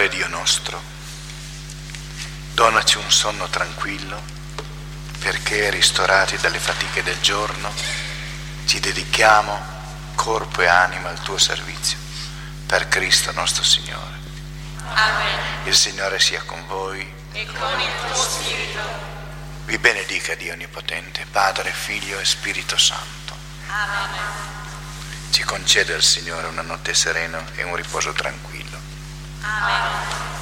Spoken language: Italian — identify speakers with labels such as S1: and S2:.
S1: Signore Dio nostro, donaci un sonno tranquillo, perché, ristorati dalle fatiche del giorno, ci dedichiamo corpo e anima al tuo servizio, per Cristo nostro Signore.
S2: Amen.
S1: Il Signore sia con voi.
S2: E con il tuo spirito.
S1: Vi benedica Dio Onnipotente, Padre, Figlio e Spirito Santo.
S2: Amen.
S1: Ci conceda il Signore una notte serena e un riposo tranquillo.
S2: Amen.